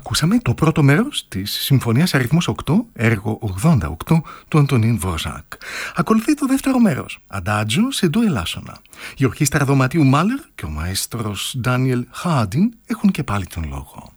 Ακούσαμε το πρώτο μέρος της Συμφωνίας αριθμός 8, έργο 88 του Αντωνίν Βόζακ. Ακολουθεί το δεύτερο μέρος, Adagio σε ντο ελάσσονα. Η ορχήστρα δωματίου Μάλερ και ο μαέστρος Ντάνιελ Χάντιν έχουν και πάλι τον λόγο.